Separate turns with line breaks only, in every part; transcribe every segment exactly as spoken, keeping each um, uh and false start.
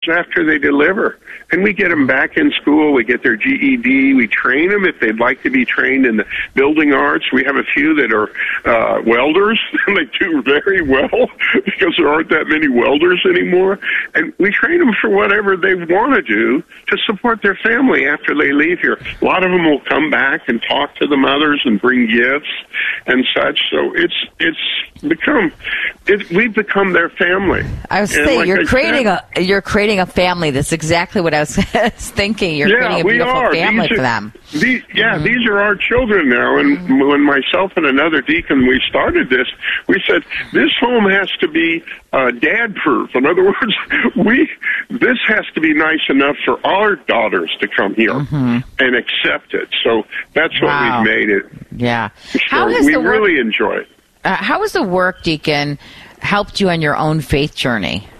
after they deliver. And we get them back in school. We get their G E D. We train them if they'd like to be trained in the building arts. We have a few that are uh, welders, and they do very well because there aren't that many welders anymore. And we train them for whatever they want to do to support their family after they leave here. A lot of them will come back and talk to the mothers and bring gifts and such. So it's it's become it, we've become their family.
I was saying like you're I creating said, a you're creating a family. That's exactly what I was thinking. You're
yeah,
creating a beautiful
we are.
family
these are,
for them.
These, yeah,
mm-hmm.
these are our children now. And mm-hmm. when myself and another deacon we started this, we said this home has to be uh, dad-proof. In other words, we this has to be nice enough for our daughters to come here mm-hmm. and accept it. So that's what
wow.
we've made it.
Yeah,
so
how has
we
the work,
really enjoy it.
Uh, how has the work, Deacon, helped you on your own faith journey?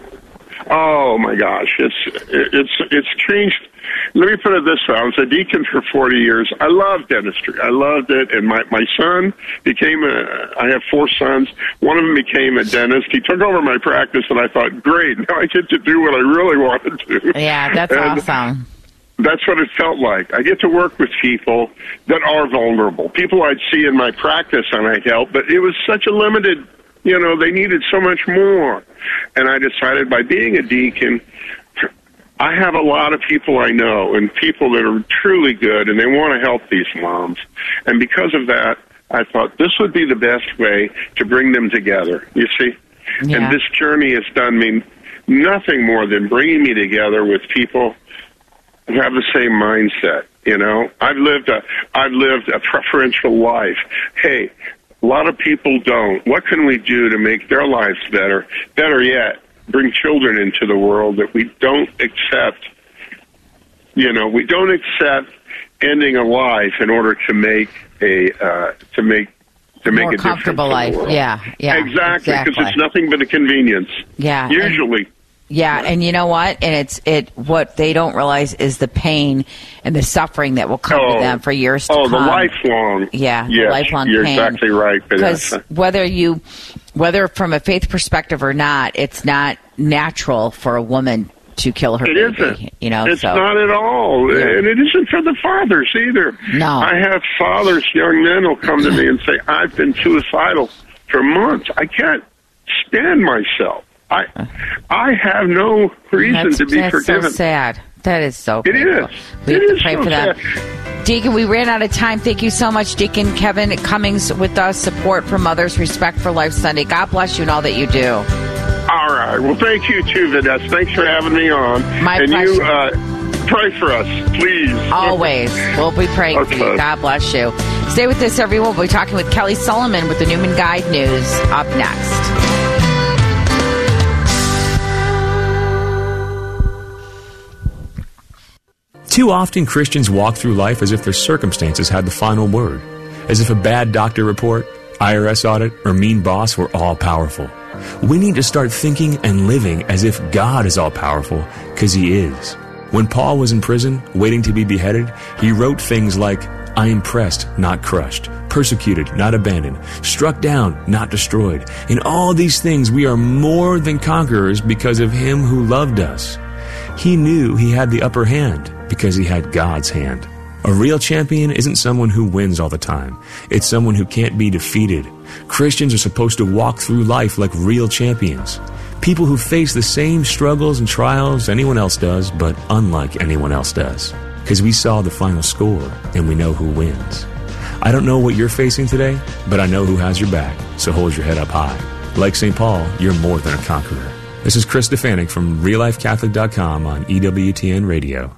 Oh my gosh, it's it's it's changed. Let me put it this way: I was a deacon for forty years. I loved dentistry. I loved it, and my my son became a. I have four sons. One of them became a dentist. He took over my practice, and I thought, great, now I get to do what I really wanted to.
Yeah, that's
and
awesome.
That's what it felt like. I get to work with people that are vulnerable, people I'd see in my practice and I'd help, but it was such a limited. You know, they needed so much more. And I decided by being a deacon, I have a lot of people I know and people that are truly good, and they want to help these moms. And because of that, I thought this would be the best way to bring them together, you see? Yeah. And this journey has done me nothing more than bringing me together with people who have the same mindset, you know? I've lived a, I've lived a preferential life. Hey, a lot of people don't. What can we do to make their lives better? Better yet, bring children into the world that we don't accept. You know, we don't accept ending a life in order to make a uh, to make to make
more
a
comfortable
difference.
life. Yeah, yeah,
exactly. Because
exactly.
it's nothing but a convenience.
Yeah,
usually.
And- Yeah, and you know what? And it's it. What they don't realize is the pain and the suffering that will come
oh,
to them for years to
oh,
come.
Oh, the lifelong.
Yeah, the
yes,
lifelong
you're
pain.
You're exactly right.
Because whether you, whether from a faith perspective or not, it's not natural for a woman to kill her
it
baby.
Isn't.
You know,
it's
so.
not at all,
Yeah.
and it isn't for the fathers either.
No,
I have fathers, young men, will come to me and say, "I've been suicidal for months. I can't stand myself. I I have no reason
that's,
to be
that's
forgiven."
That's so sad. That is so
It
painful.
is.
We
it
have to
is
pray
so
for them.
sad.
Deacon, we ran out of time. Thank you so much, Deacon Kevin Cummings, with us. Support for Mothers, Respect for Life Sunday. God bless you and all that you do.
All right. Well, thank you, too, Vanessa. Thanks for having me on.
My
and
pleasure.
you uh, pray for us, please.
Always. We'll be praying
okay.
for you. God bless you. Stay with us, everyone. We'll be talking with Kelly Sullivan with the Newman Guide News up next.
Too often, Christians walk through life as if their circumstances had the final word, as if a bad doctor report, I R S audit, or mean boss were all-powerful. We need to start thinking and living as if God is all-powerful, because He is. When Paul was in prison, waiting to be beheaded, he wrote things like, I am pressed, not crushed, persecuted, not abandoned, struck down, not destroyed. In all these things we are more than conquerors because of Him who loved us. He knew he had the upper hand because he had God's hand. A real champion isn't someone who wins all the time. It's someone who can't be defeated. Christians are supposed to walk through life like real champions. People who face the same struggles and trials anyone else does, but unlike anyone else does. Because we saw the final score, and we know who wins. I don't know what you're facing today, but I know who has your back, so hold your head up high. Like Saint Paul, you're more than a conqueror. This is Chris Stefanik from real life catholic dot com on E W T N Radio.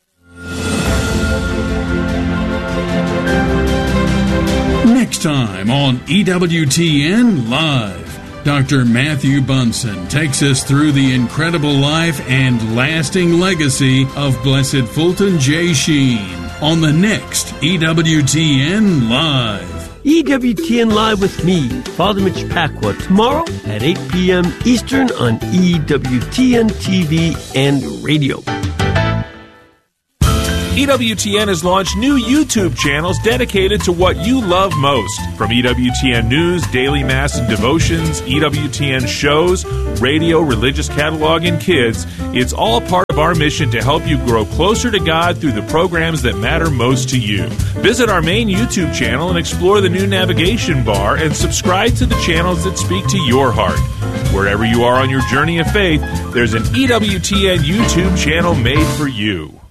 Next time on E W T N Live, Doctor Matthew Bunson takes us through the incredible life and lasting legacy of Blessed Fulton J. Sheen on the next E W T N Live.
E W T N Live with me, Father Mitch Pacwa, tomorrow at eight p.m. Eastern on E W T N T V and radio.
E W T N has launched new YouTube channels dedicated to what you love most. From E W T N News, Daily Mass and Devotions, E W T N shows, radio, religious catalog, and kids, it's all part of our mission to help you grow closer to God through the programs that matter most to you. Visit our main YouTube channel and explore the new navigation bar and subscribe to the channels that speak to your heart. Wherever you are on your journey of faith, there's an E W T N YouTube channel made for you.